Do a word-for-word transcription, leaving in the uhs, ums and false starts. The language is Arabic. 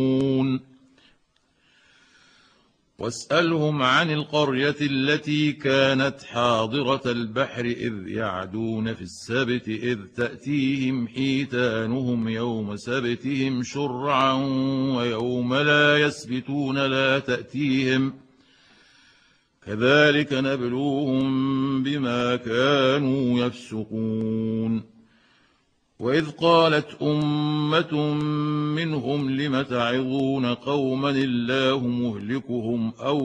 واسألهم عن القرية التي كانت حاضرة البحر إذ يعدون في السبت إذ تأتيهم حيتانهم يوم سبتهم شرعا ويوم لا يسبتون لا تأتيهم كذلك نبلوهم بما كانوا يفسقون. وإذ قالت أمة منهم لم تعظون قوما الله مهلكهم أو